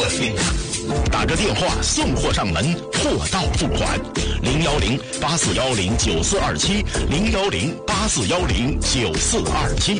心啊！ 打个电话送货上门，货到付款。010-8410-9427，010-8410-9427。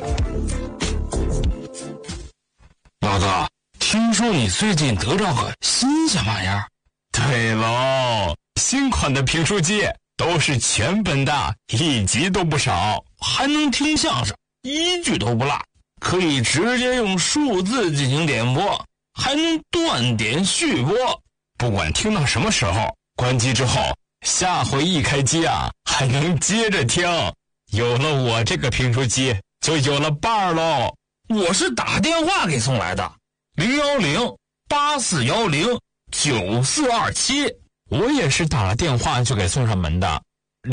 老哥，听说你最近得着个新鲜玩意儿？ 对喽，新款的评书机都是全本的，1集都不少， 还能听相声，1句都不落，可以直接用数字进行点播，还能断点续播。 不管听到什么时候，关机之后，下回一开机啊，还能接着听。有了我这个评书机，就有了伴儿喽。 我是打电话给送来的，010-8410-9427。 我也是打了电话就给送上门的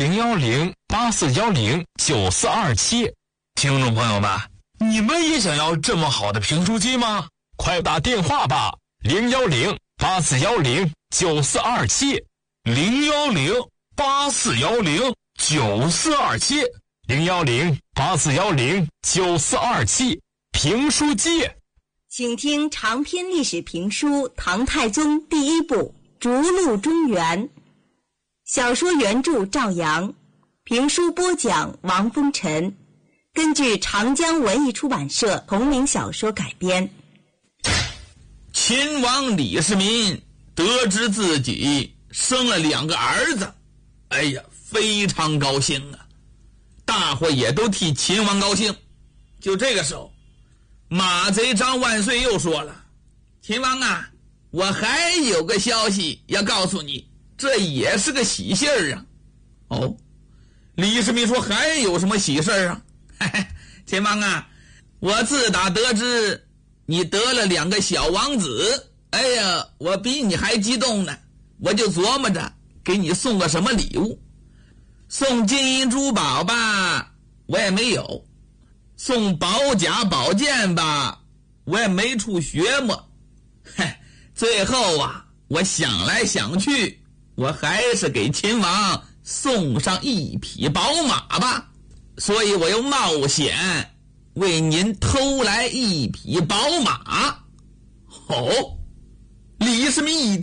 ，010-8410-9427。 听众朋友们，你们也想要这么好的评书机吗？ 快打电话吧，010-8410-9427，010-8410-9427，评书机。 请听长篇历史评书《唐太宗》第一部《逐鹿中原》，小说原著赵阳，评书播讲王风尘，根据长江文艺出版社同名小说改编。 秦王李世民得知自己生了2个儿子，哎呀，非常高兴啊！大伙也都替秦王高兴。就这个时候，马贼张万岁又说了：“秦王啊，我还有个消息要告诉你，这也是个喜信儿啊。”哦，李世民说：“还有什么喜事儿啊？”嘿嘿，秦王啊，我自打得知你得了2个小王子，哎呀，我比你还激动呢。我就琢磨着给你送个什么礼物，送金银珠宝吧，我也没有；送宝甲宝剑吧，我也没处学摸。嘿，最后啊，我想来想去，我还是给秦王送上1匹宝马吧。所以我又冒险为您偷来1匹宝马。哦，李世民一